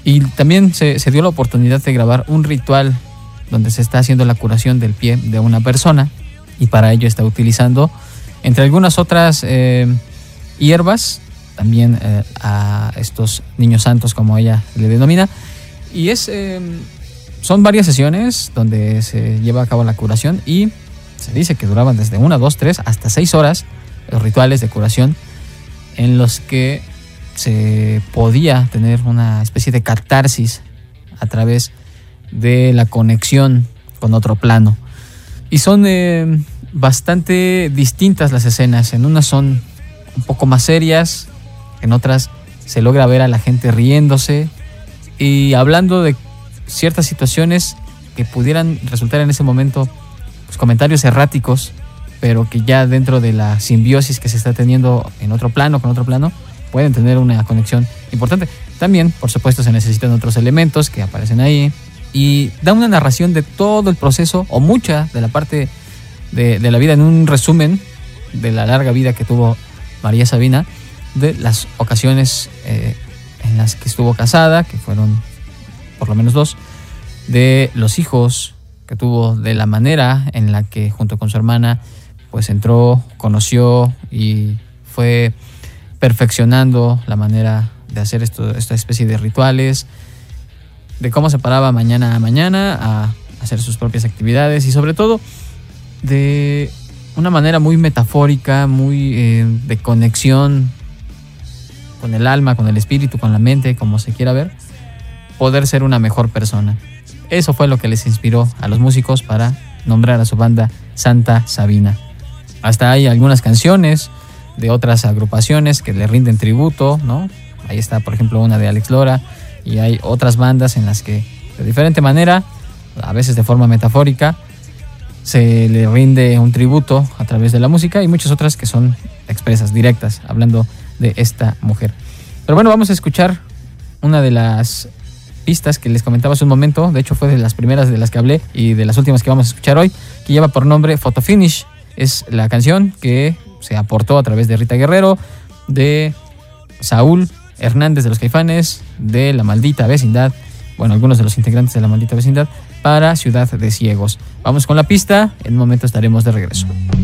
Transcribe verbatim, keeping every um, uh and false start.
Y también se, se dio la oportunidad de grabar un ritual donde se está haciendo la curación del pie de una persona, y para ello está utilizando, entre algunas otras eh, hierbas, también eh, a estos niños santos, como ella le denomina. Y es eh, son varias sesiones donde se lleva a cabo la curación, y se dice que duraban desde una, dos, tres, hasta seis horas los rituales de curación, en los que se podía tener una especie de catarsis a través de la conexión con otro plano. Y son eh, bastante distintas las escenas. En unas son un poco más serias, en otras se logra ver a la gente riéndose y hablando de ciertas situaciones que pudieran resultar en ese momento pues, comentarios erráticos, pero que ya dentro de la simbiosis que se está teniendo en otro plano, con otro plano, pueden tener una conexión importante. También, por supuesto, se necesitan otros elementos que aparecen ahí, y da una narración de todo el proceso, o mucha de la parte de, de la vida, en un resumen de la larga vida que tuvo María Sabina, de las ocasiones eh, en las que estuvo casada, que fueron por lo menos dos, de los hijos que tuvo, de la manera en la que junto con su hermana pues entró, conoció y fue perfeccionando la manera de hacer esto, esta especie de rituales, de cómo se paraba mañana a mañana a hacer sus propias actividades, y sobre todo de una manera muy metafórica, muy eh, de conexión con el alma, con el espíritu, con la mente, como se quiera ver, poder ser una mejor persona. Eso fue lo que les inspiró a los músicos para nombrar a su banda Santa Sabina. Hasta hay algunas canciones de otras agrupaciones que le rinden tributo, ¿no? Ahí está, por ejemplo, una de Alex Lora, y hay otras bandas en las que de diferente manera, a veces de forma metafórica, se le rinde un tributo a través de la música, y muchas otras que son expresas, directas, hablando de esta mujer. Pero bueno, vamos a escuchar una de las pistas que les comentaba hace un momento. De hecho, fue de las primeras de las que hablé y de las últimas que vamos a escuchar hoy, que lleva por nombre Photo Finish. Es la canción que se aportó a través de Rita Guerrero, de Saúl Hernández de los Caifanes, de La Maldita Vecindad, bueno, algunos de los integrantes de La Maldita Vecindad, para Ciudad de Ciegos. Vamos con la pista, en un momento estaremos de regreso.